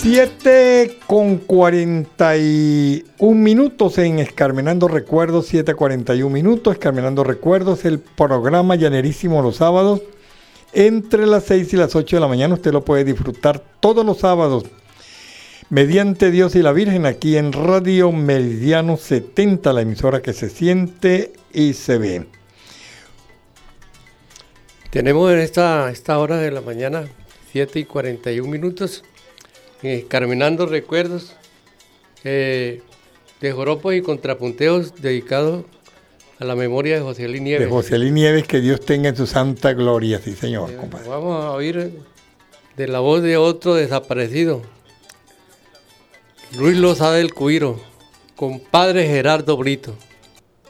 7:41 en Escarmenando Recuerdos, 7:41. Escarmenando Recuerdos, el programa llanerísimo los sábados, entre las 6 y las 8 de la mañana. Usted lo puede disfrutar todos los sábados, mediante Dios y la Virgen, aquí en Radio Meridiano 70, la emisora que se siente y se ve. Tenemos en esta hora de la mañana, 7:41, Carmenando Recuerdos de joropos y contrapunteos dedicados a la memoria de José Elí Nieves. De José Elí Nieves, que Dios tenga en su santa gloria, sí señor, compadre. Vamos a oír de la voz de otro desaparecido, Luis Lozada del Cuiro, compadre Gerardo Brito.